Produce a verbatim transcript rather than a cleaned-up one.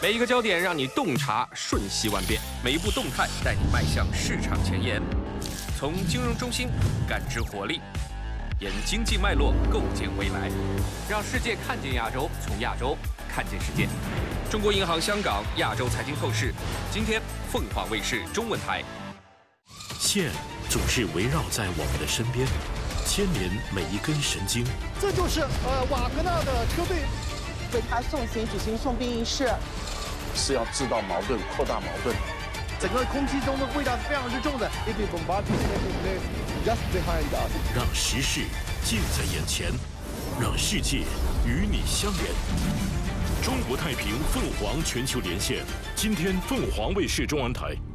每一个焦点让你洞察瞬息万变，每一步动态带你迈向市场前沿。从金融中心感知活力，沿经济脉络构建未来，让世界看见亚洲，从亚洲看见世界。中国银行香港亚洲财经透视，今天凤凰卫视中文台。 线总是围绕在我们的身边，牵连每一根神经。 这就是呃瓦格纳的车队。 为他送行举行送殡仪式， 是要制造矛盾、扩大矛盾。 整个空气中的味道是非常之重的。Just behind us， 让时事近在眼前，让世界与你相连。中国太平凤凰全球连线，今天凤凰卫视中文台。